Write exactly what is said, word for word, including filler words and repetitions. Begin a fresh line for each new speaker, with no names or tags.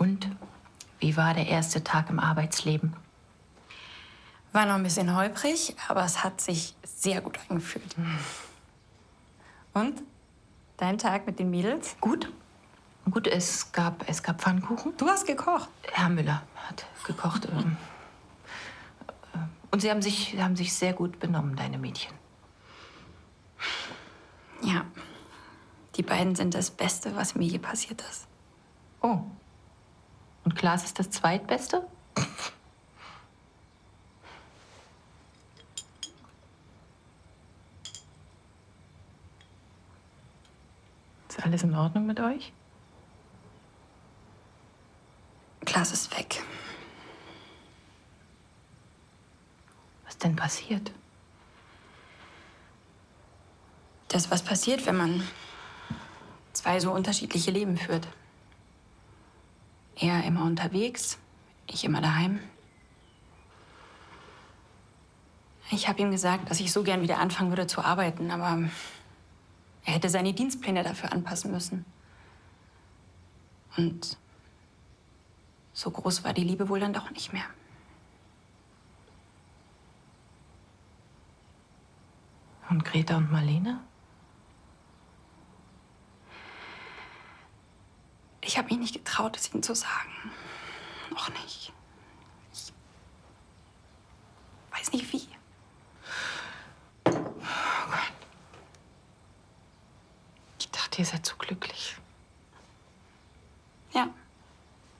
Und wie war der erste Tag im Arbeitsleben?
War noch ein bisschen holprig, aber es hat sich sehr gut angefühlt. Und? Dein Tag mit den Mädels?
Gut. Gut, es gab, es gab Pfannkuchen.
Du hast gekocht?
Herr Müller hat gekocht. ähm, äh, Und sie haben sich, sie haben sich sehr gut benommen, deine Mädchen.
Ja. Die beiden sind das Beste, was mir je passiert ist.
Oh. Und Klaas ist das Zweitbeste? Ist alles in Ordnung mit euch?
Klaas ist weg.
Was denn passiert?
Das, was passiert, wenn man zwei so unterschiedliche Leben führt. Er immer unterwegs, ich immer daheim. Ich habe ihm gesagt, dass ich so gern wieder anfangen würde zu arbeiten, aber er hätte seine Dienstpläne dafür anpassen müssen. Und so groß war die Liebe wohl dann doch nicht mehr.
Und Greta und Marlene?
Ich habe mich nicht getraut, es ihm zu sagen. Noch nicht. Ich weiß nicht wie.
Oh Gott. Ich dachte, ihr seid so glücklich.